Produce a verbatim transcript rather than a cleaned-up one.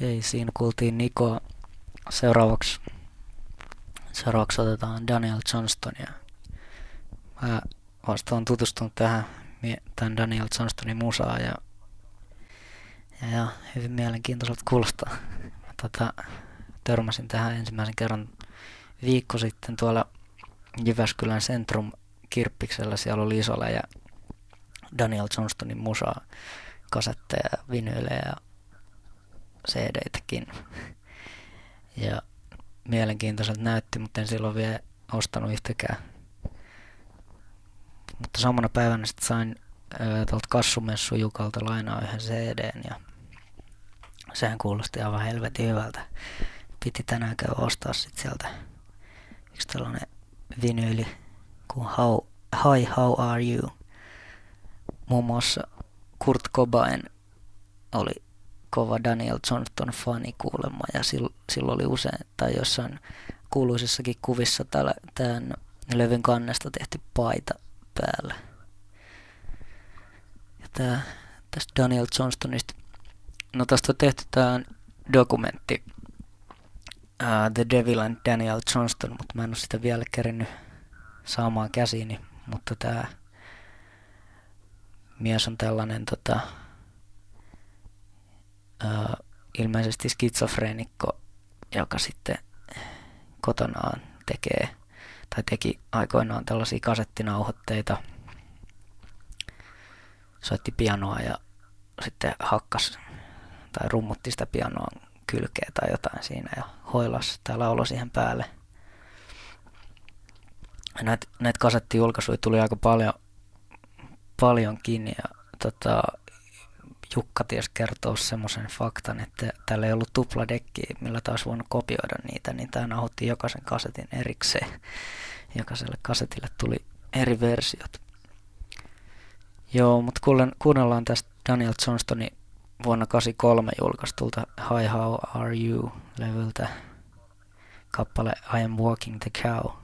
Okei, siinä kuultiin Nikoa. Seuraavaksi, seuraavaksi otetaan Daniel Johnstonia. Mä vasta oon tutustunut tähän tämän Daniel Johnstonin musaan ja, ja, ja hyvin mielenkiintoiselta kuulostaa. Mä tota, törmäsin tähän ensimmäisen kerran viikko sitten tuolla Jyväskylän Centrum Kirppiksellä. Siellä oli iso läjä Daniel Johnstonin musaa, kasetteja, vinyylejä ja C D-täkin. Ja mielenkiintoiselta näytti, mutta en silloin vielä ostanut yhtäkään. Mutta samana päivänä sitten sain tuolta Kassumessu Jukalta lainaa yhden C D:n ja sehän kuulosti aivan helvetin hyvältä. Piti tänään käydä ostaa sitten sieltä yksi tällainen vinyyli kuin How, Hi, How Are You? Muun muassa Kurt Cobain oli kova Daniel Johnston fani kuulemma ja silloin oli usein tai jossain kuuluisissakin kuvissa tämän levyn kannesta tehty paita päällä. Ja tää, tästä Daniel Johnstonista, no tästä on tehty tää dokumentti uh, The Devil and Daniel Johnston, mutta mä en oo sitä vielä kerinnyt saamaan käsiini, mutta tää mies on tällainen tota, uh, ilmeisesti skitsofreenikko, joka sitten kotonaan tekee tai teki aikoinaan tällaisia kasettinauhoitteita, soitti pianoa ja sitten hakkas tai rummutti sitä pianoa kylkeä tai jotain siinä ja hoilasi tai lauloi siihen päälle. Näitä näit kasettijulkaisuja tuli aika paljon, paljonkin ja tota, Jukka ties kertoo semmoisen faktan, että täällä ei ollut tupladekkiä, millä taas voinut kopioida niitä, niin tää nauhoitti jokaisen kasetin erikseen. Jokaiselle kasetille tuli eri versiot. Joo, mutta kuunnellaan tästä Daniel Johnstonin vuonna kahdeksankymmentäkolme julkaistulta Hi, How Are You -levyltä kappale I Am Walking the Cow.